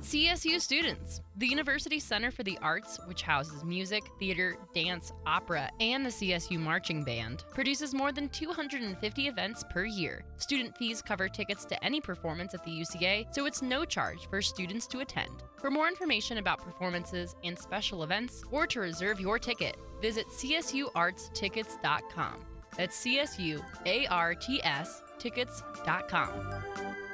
CSU students. The University Center for the Arts, which houses music, theater, dance, opera, and the CSU Marching Band, produces more than 250 events per year. Student fees cover tickets to any performance at the UCA, so it's no charge for students to attend. For more information about performances and special events, or to reserve your ticket, visit csuartstickets.com. That's CSUARTS tickets.com.